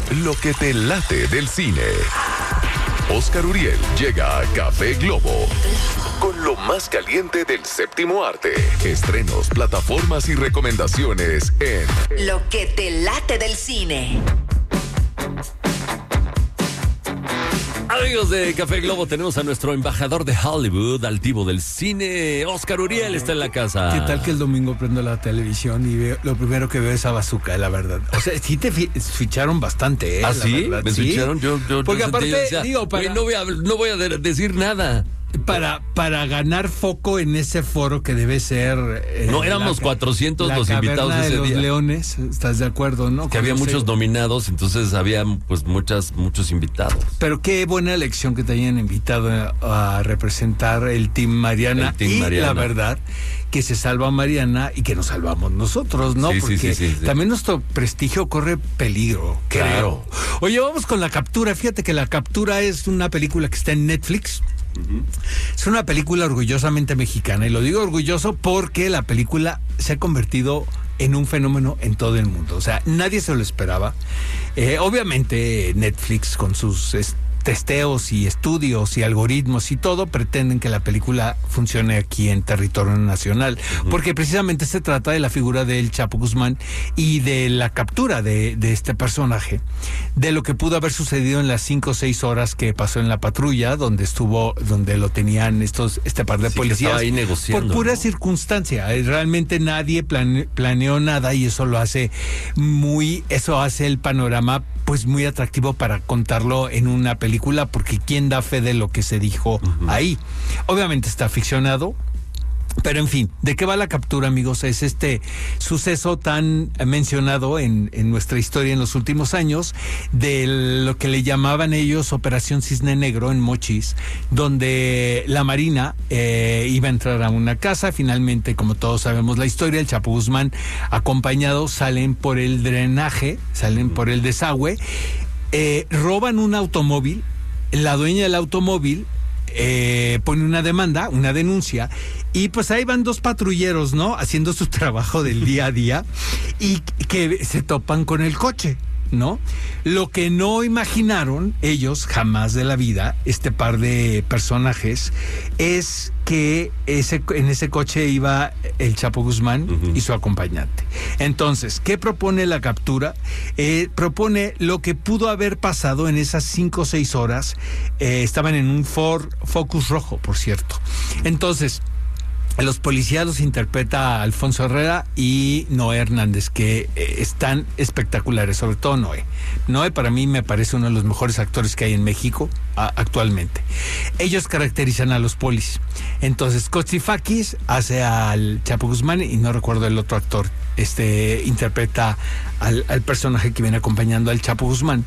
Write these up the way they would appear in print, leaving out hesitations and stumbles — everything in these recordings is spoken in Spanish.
lo que te late del cine. Oscar Uriel llega a Café Globo con lo más caliente del séptimo arte. Estrenos, plataformas y recomendaciones en Lo que te late del cine. Amigos de Café Globo, tenemos a nuestro embajador de Hollywood, altivo del cine, Oscar Uriel, está en la casa. ¿Qué tal que el domingo prendo la televisión y veo, lo primero que veo es a Bazooka, la verdad? O sea, sí te ficharon bastante, ¿eh? ¿Ah, sí? Verdad, ¿Me ficharon? Yo porque aparte, decía, digo, no voy a decir nada. Para ganar foco en ese foro que debe ser... no, éramos 400 los invitados ese de los día. Leones, ¿estás de acuerdo, no? Que había muchos nominados, entonces había pues muchos invitados. Pero qué buena elección que te hayan invitado a representar el Team Mariana. La verdad, que se salva Mariana y que nos salvamos nosotros, ¿no? Sí, porque sí. también nuestro prestigio corre peligro, claro. Creo. Oye, vamos con La Captura. Fíjate que La Captura es una película que está en Netflix. Uh-huh. Es una película orgullosamente mexicana, y lo digo orgulloso porque la película se ha convertido en un fenómeno en todo el mundo. O sea, nadie se lo esperaba. Obviamente Netflix, con sus testeos y estudios y algoritmos y todo, pretenden que la película funcione aquí en territorio nacional, porque precisamente se trata de la figura del Chapo Guzmán y de la captura de este personaje, de lo que pudo haber sucedido en las 5 o 6 horas que pasó en la patrulla, donde lo tenían este par de policías, que estaba ahí negociando, por pura ¿no? circunstancia. Realmente nadie planeó nada, y eso hace el panorama pues muy atractivo para contarlo en una película, porque ¿quién da fe de lo que se dijo ahí? Obviamente está ficcionado, pero en fin, ¿de qué va La Captura, amigos? Es este suceso tan mencionado en nuestra historia en los últimos años, de lo que le llamaban ellos Operación Cisne Negro en Mochis, donde la Marina iba a entrar a una casa. Finalmente, como todos sabemos la historia, el Chapo Guzmán acompañado salen por el drenaje, salen por el desagüe, roban un automóvil. La dueña del automóvil pone una denuncia, y pues ahí van 2 patrulleros, ¿no? Haciendo su trabajo del día a día, y que se topan con el coche, ¿no? Lo que no imaginaron ellos jamás de la vida, este par de personajes, es que en ese coche iba el Chapo Guzmán y su acompañante. Entonces, ¿qué propone La Captura? Propone lo que pudo haber pasado en esas 5 o 6 horas. Estaban en un Ford Focus rojo, por cierto. Entonces, los policías los interpreta Alfonso Herrera y Noé Hernández, que están espectaculares, sobre todo Noé. Noé para mí me parece uno de los mejores actores que hay en México actualmente. Ellos caracterizan a los polis. Entonces, Cochifakis hace al Chapo Guzmán, y no recuerdo el otro actor, interpreta al personaje que viene acompañando al Chapo Guzmán.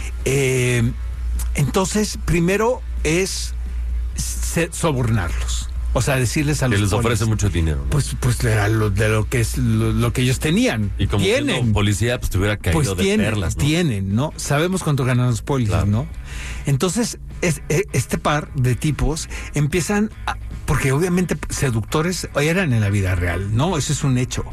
Entonces, primero es sobornarlos. O sea, decirles a los que les polis, ofrece mucho dinero, ¿no? Pues era de lo que es lo que ellos tenían. Y como tienen policía, pues te hubiera caído pues de perlas, ¿no? Tienen, ¿no? Sabemos cuánto ganan los polis, claro, ¿no? Entonces, este par de tipos empiezan porque obviamente seductores eran en la vida real, ¿no? Eso es un hecho.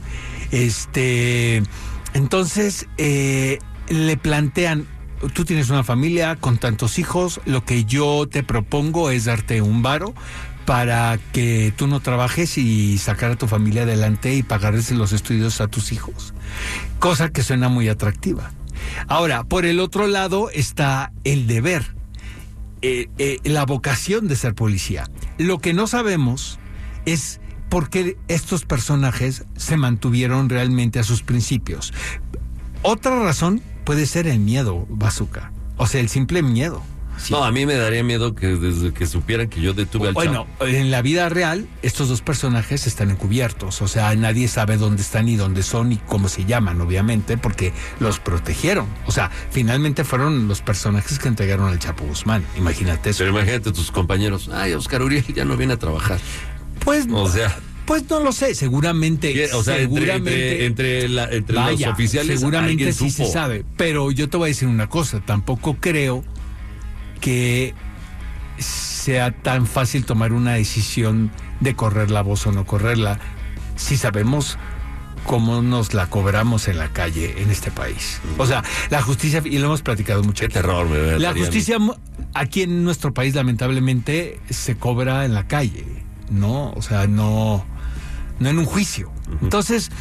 Entonces, le plantean: tú tienes una familia con tantos hijos, lo que yo te propongo es darte un varo para que tú no trabajes y sacar a tu familia adelante y pagarles los estudios a tus hijos. Cosa que suena muy atractiva. Ahora, por el otro lado está el deber, la vocación de ser policía. Lo que no sabemos es por qué estos personajes se mantuvieron realmente a sus principios. Otra razón puede ser el miedo, Bazooka. O sea, el simple miedo. Sí. No, a mí me daría miedo que desde que supieran que yo detuve al Chapo. Bueno, en la vida real, estos 2 personajes están encubiertos. O sea, nadie sabe dónde están y dónde son y cómo se llaman, obviamente, porque los protegieron. O sea, finalmente fueron los personajes que entregaron al Chapo Guzmán. Imagínate eso. Pero imagínate tus compañeros: ay, Oscar Uriel ya no viene a trabajar. Pues, o sea, pues no lo sé, seguramente. O sea, seguramente entre los oficiales, seguramente sí supo. se sabe. Pero yo te voy a decir una cosa: tampoco creo que sea tan fácil tomar una decisión de correr la voz o no correrla. Si sabemos cómo nos la cobramos en la calle en este país. O sea, la justicia, y lo hemos platicado mucho. Qué terror, la justicia aquí en nuestro país lamentablemente se cobra en la calle, ¿no? O sea, no en un juicio. Entonces,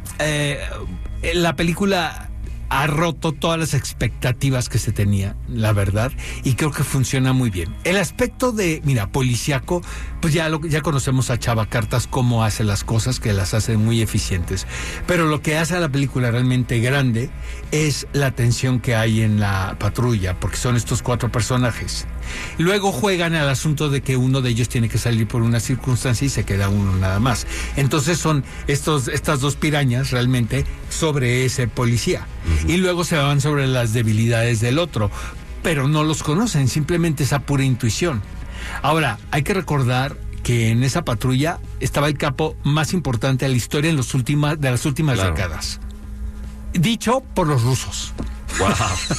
la película ha roto todas las expectativas que se tenía, la verdad, y creo que funciona muy bien. El aspecto de, policíaco, pues ya conocemos a Chava Cartas, cómo hace las cosas, que las hace muy eficientes. Pero lo que hace a la película realmente grande es la tensión que hay en la patrulla, porque son estos 4 personajes. Luego juegan al asunto de que uno de ellos tiene que salir por una circunstancia y se queda uno nada más. Entonces son estas 2 pirañas realmente sobre ese policía. Y luego se van sobre las debilidades del otro, pero no los conocen, simplemente esa pura intuición. Ahora, hay que recordar que en esa patrulla estaba el capo más importante de la historia de las últimas décadas. Dicho por los rusos. Wow.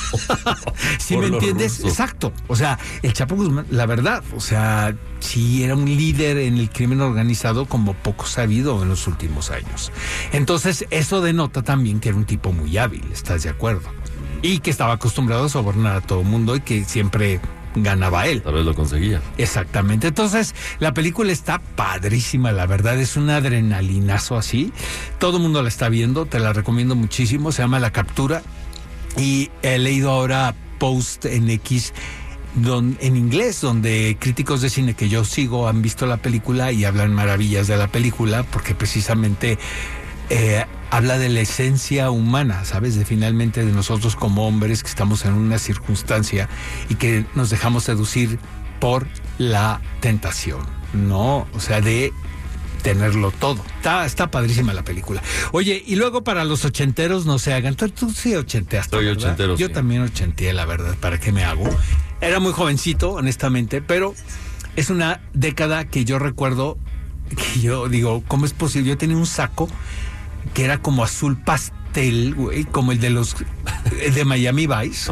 ¿Sí me entiendes? Exacto. O sea, el Chapo Guzmán, la verdad, o sea, sí era un líder en el crimen organizado como poco sabido en los últimos años. Entonces, eso denota también que era un tipo muy hábil, ¿estás de acuerdo? Y que estaba acostumbrado a sobornar a todo el mundo y que siempre ganaba él. Tal vez lo conseguía. Exactamente. Entonces, la película está padrísima, la verdad, es un adrenalinazo así. Todo el mundo la está viendo, te la recomiendo muchísimo, se llama La Captura. Y he leído ahora post en X en inglés, donde críticos de cine que yo sigo han visto la película y hablan maravillas de la película, porque precisamente habla de la esencia humana, ¿sabes? De finalmente de nosotros como hombres que estamos en una circunstancia y que nos dejamos seducir por la tentación, ¿no? O sea, de tenerlo todo. Está padrísima la película. Oye, y luego para los ochenteros no se hagan. Tú sí ochenteaste, Soy ¿verdad? ochentero, Yo sí. también ochenteé, la verdad. ¿Para qué me hago? Era muy jovencito, honestamente, pero es una década que yo recuerdo, que yo digo, ¿cómo es posible? Yo tenía un saco que era como azul pastel, güey, como el de los de Miami Vice.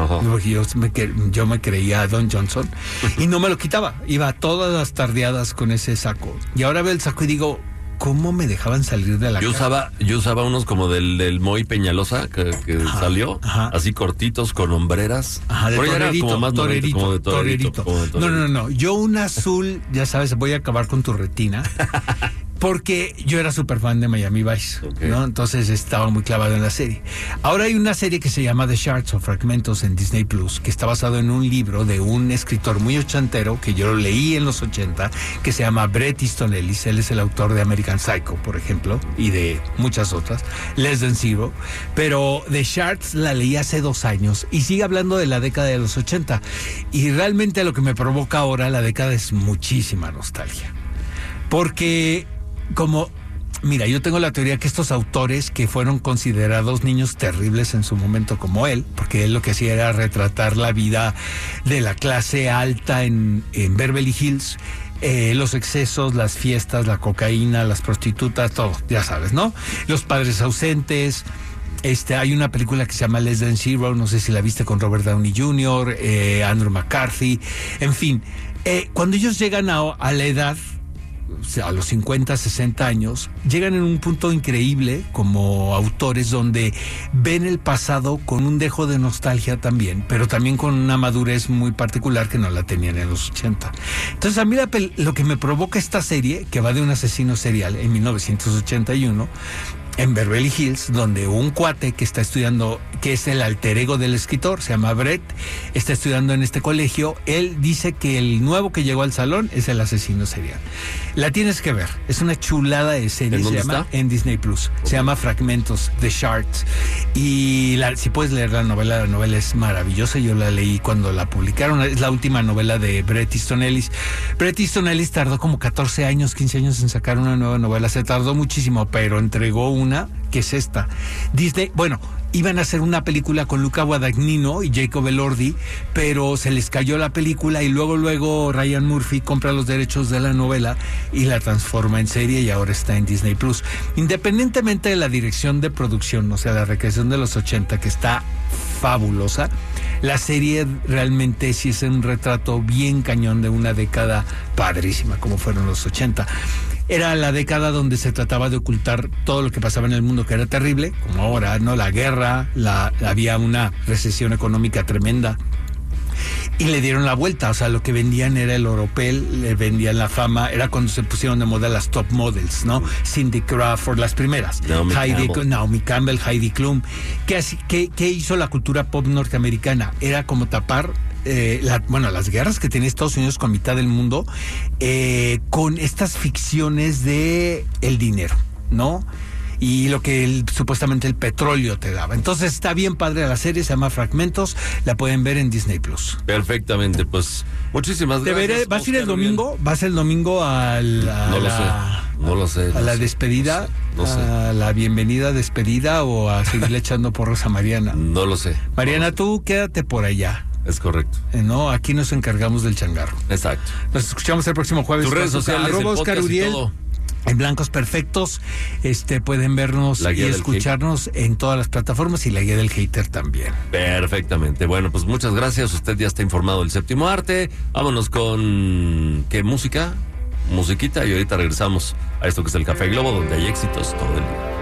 Yo me creía Don Johnson y no me lo quitaba. Iba todas las tardeadas con ese saco. Y ahora veo el saco y digo, ¿cómo me dejaban salir de la casa? Yo usaba unos como del Moy Peñalosa que salió, así cortitos con hombreras. Ajá, de Pero ya era torerito, como más torerito, como de torerito. Como de torerito. No. Yo un azul, ya sabes, voy a acabar con tu retina. Porque yo era súper fan de Miami Vice, Okay. ¿no? Entonces estaba muy clavado en la serie. Ahora hay una serie que se llama The Shards o Fragmentos en Disney Plus, que está basado en un libro de un escritor muy ochentero, que yo lo leí en los 80, que se llama Bret Easton Ellis. Él es el autor de American Psycho, por ejemplo, y de muchas otras, Less Than Zero. Pero The Shards la leí hace 2 años y sigue hablando de la década de los 80. Y realmente lo que me provoca ahora la década es muchísima nostalgia. Porque mira, yo tengo la teoría que estos autores que fueron considerados niños terribles en su momento como él, porque él lo que hacía era retratar la vida de la clase alta en Beverly Hills, los excesos, las fiestas, la cocaína, las prostitutas, todo, ya sabes, ¿no? Los padres ausentes. Hay una película que se llama Less Than Zero, no sé si la viste, con Robert Downey Jr., Andrew McCarthy, en fin. Cuando ellos llegan a la edad, o sea, a los 50, 60 años, llegan en un punto increíble como autores donde ven el pasado con un dejo de nostalgia también, pero también con una madurez muy particular que no la tenían en los 80. Entonces a mí lo que me provoca esta serie, que va de un asesino serial en 1981, en Beverly Hills, donde un cuate que está estudiando, que es el alter ego del escritor, se llama Brett, está estudiando en este colegio. Él dice que el nuevo que llegó al salón es el asesino serial. La tienes que ver, es una chulada de serie. ¿En dónde se llama está? En Disney Plus. Okay. Se llama Fragmentos, The Shards. Y si puedes leer la novela es maravillosa. Yo la leí cuando la publicaron. Es la última novela de Bret Easton Ellis. Bret Easton Ellis tardó como 14 años, 15 años en sacar una nueva novela. Se tardó muchísimo, pero entregó una que es esta. Disney, iban a hacer una película con Luca Guadagnino y Jacob Elordi, pero se les cayó la película y luego Ryan Murphy compra los derechos de la novela y la transforma en serie y ahora está en Disney Plus. Independientemente de la dirección de producción, o sea, la recreación de los 80, que está fabulosa, la serie realmente sí es un retrato bien cañón de una década padrísima como fueron los 80. Era la década donde se trataba de ocultar todo lo que pasaba en el mundo, que era terrible, como ahora, ¿no? La guerra, había una recesión económica tremenda. Y le dieron la vuelta, o sea, lo que vendían era el oropel, le vendían la fama, era cuando se pusieron de moda las top models, ¿no? Cindy Crawford, las primeras. Naomi Campbell, Heidi Klum. ¿Qué hizo la cultura pop norteamericana? Era como tapar las guerras que tenía Estados Unidos con mitad del mundo, con estas ficciones de el dinero, ¿no? Y lo que supuestamente el petróleo te daba. Entonces está bien padre la serie, se llama Fragmentos, la pueden ver en Disney Plus. Perfectamente, pues muchísimas gracias. ¿Vas a ir el domingo? ¿Vas el domingo no lo sé. ¿A la despedida? No sé. ¿A la bienvenida, despedida o a seguirle echando porros a Mariana? No lo sé. Mariana, tú quédate por allá. Es correcto. No, aquí nos encargamos del changarro. Exacto. Nos escuchamos el próximo jueves. Tus redes sociales, Oscar Uriel. En Blancos Perfectos, pueden vernos y escucharnos en todas las plataformas y la guía del hater también. Perfectamente. Bueno, pues muchas gracias. Usted ya está informado del Séptimo Arte. Vámonos con ¿qué música? Musiquita, y ahorita regresamos a esto que es el Café Globo, donde hay éxitos todo el día.